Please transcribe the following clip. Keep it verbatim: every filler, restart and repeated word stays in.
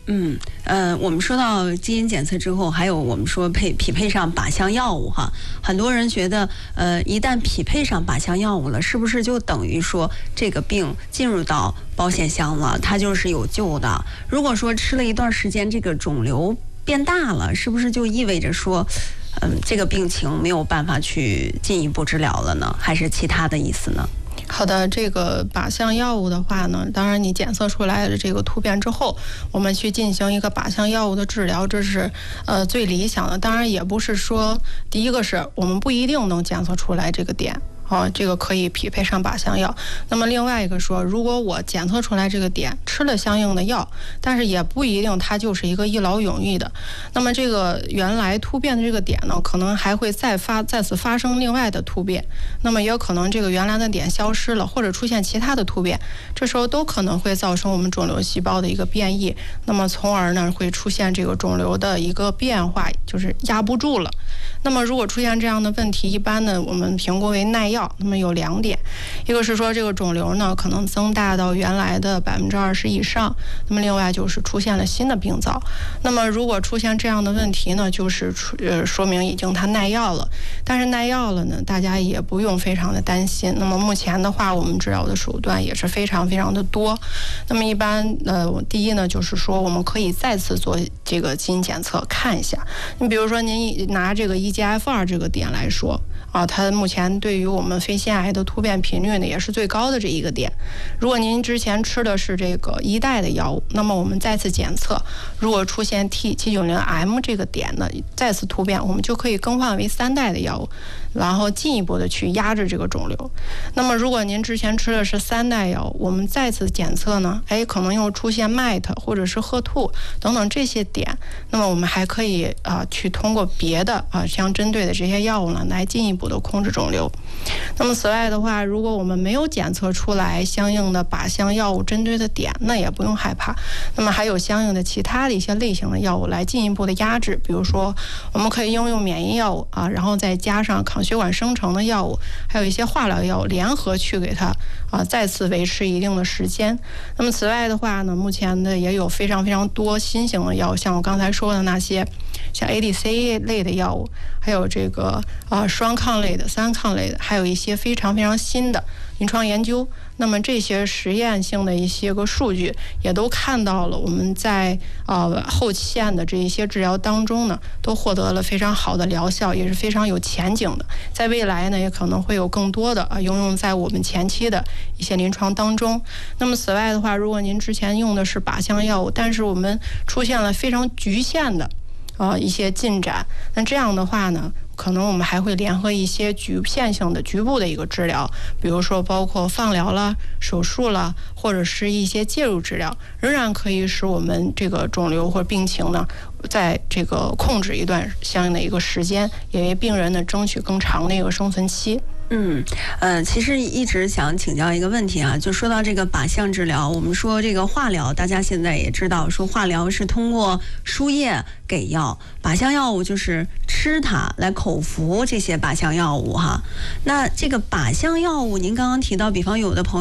嗯，呃，我们说到基因检测之后，还有我们说配匹配上靶向药物哈，很多人觉得，呃，一旦匹配上靶向药物了，是不是就等于说这个病进入到保险箱了，它就是有救的？如果说吃了一段时间，这个肿瘤变大了，是不是就意味着说，嗯，这个病情没有办法去进一步治疗了呢？还是其他的意思呢？ 好的，这个靶向药物的话呢，当然你检测出来的这个突变之后，我们去进行一个靶向药物的治疗，这是呃最理想的。当然也不是说，第一个是我们不一定能检测出来这个点。哦，这个可以匹配上靶向药。那么另外一个说，如果我检测出来这个点，吃了相应的药，但是也不一定它就是一个一劳永逸的。那么这个原来突变的这个点呢，可能还会再发再次发生另外的突变。那么也有可能这个原来的点消失了，或者出现其他的突变，这时候都可能会造成我们肿瘤细胞的一个变异。那么从而呢会出现这个肿瘤的一个变化，就是压不住了。那么如果出现这样的问题，一般呢我们评估为耐药。那么有两点，一个是说这个肿瘤呢可能增大到原来的百分之二十以上，那么另外就是出现了新的病灶。那么如果出现这样的问题呢，就是呃说明已经它耐药了。但是耐药了呢，大家也不用非常的担心。那么目前的话，我们治疗的手段也是非常非常的多。那么一般呃，第一呢就是说我们可以再次做这个基因检测看一下。你比如说您拿这个 E G F 二 这个点来说啊，它目前对于我们肺腺癌的突变频率呢也是最高的这一个点。如果您之前吃的是这个一代的药物，那么我们再次检测，如果出现 T 七九零 M 这个点呢再次突变，我们就可以更换为三代的药物，然后进一步的去压制这个肿瘤。那么如果您之前吃的是三代药物，我们再次检测呢，哎，可能又出现 M E T 或者是 H E R 二 等等这些点，那么我们还可以啊、呃、去通过别的啊相针对的这些药物呢来进一步的控制肿瘤。那么此外的话，如果我们没有检测出来相应的靶向药物针对的点，那也不用害怕。那么还有相应的其他的一些类型的药物来进一步的压制，比如说我们可以应用免疫药物啊，然后再加上抗血管生成的药物，还有一些化疗药物联合去给它啊再次维持一定的时间。那么此外的话呢，目前的也有非常非常多新型的药物，像我刚才说的那些像 A D C 类的药物，还有这个啊双抗类的、三抗类的，还有一些非常非常新的临床研究。那么这些实验性的一些个数据也都看到了，我们在呃后线的这一些治疗当中呢，都获得了非常好的疗效，也是非常有前景的。在未来呢，也可能会有更多的啊应用在我们前期的一些临床当中。那么此外的话，如果您之前用的是靶向药物，但是我们出现了非常局限的啊、呃、一些进展，那这样的话呢，可能我们还会联合一些局限性的局部的一个治疗，比如说包括放疗啦、手术啦，或者是一些介入治疗，仍然可以使我们这个肿瘤或者病情呢，在这个控制一段相应的一个时间，也为病人呢争取更长的一个生存期。 嗯，呃，其实一直想请教一个问题啊，就说到这个靶向治疗，我们说这个化疗，大家现在也知道，说化疗是通过输液给药，靶向药物就是吃它来口服这些靶向药物哈。那这个靶向药物，您刚刚提到，比方有的朋友